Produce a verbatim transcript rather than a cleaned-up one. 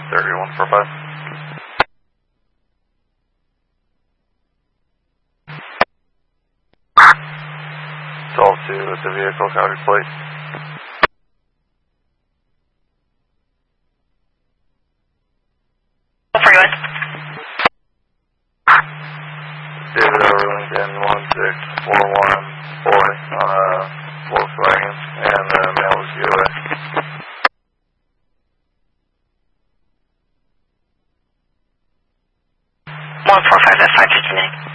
thirty-one forty-five. twelve two with the vehicle, copy plate. forty-one. David Overlington, one six four one four on a Volkswagen, and the mail was U A. one four five F five fifty-nine.